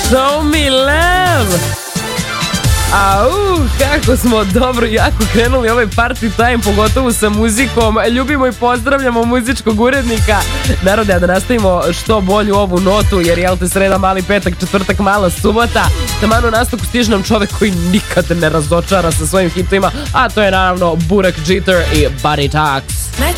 Show me love. Kako smo dobro jako krenuli ovaj party time, pogotovo sa muzikom. Ljubimo i pozdravljamo muzičkog urednika. Narode, da nastavimo što bolju ovu notu, jer jel te sreda, mali petak, četvrtak, mala subota. Taman u nastavku stiže nam čovek koji nikad ne razočara sa svojim hitovima, a to je naravno Burak Jeter i Body Talks.